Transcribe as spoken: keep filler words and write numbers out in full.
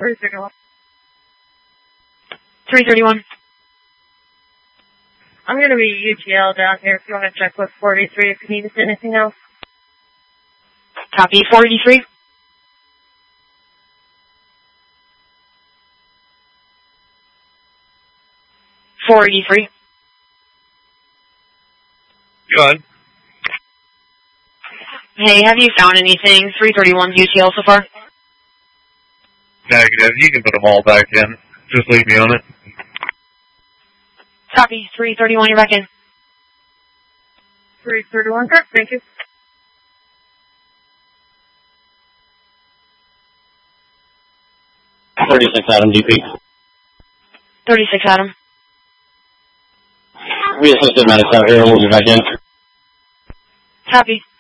three thirty-one. three thirty-one. I'm going to be U T L down here if you want to check with forty-three if you need us anything else. Copy, four eighty-three. four eighty-three. Go ahead. Hey, have you found anything? three thirty-one U T L so far? Negative. You can put them all back in. Just leave me on it. Copy, three thirty-one, you're back in. three thirty-one, correct, thank you. thirty-six Adam, D P. thirty-six Adam. We assisted medics out here, we'll be back in. Copy.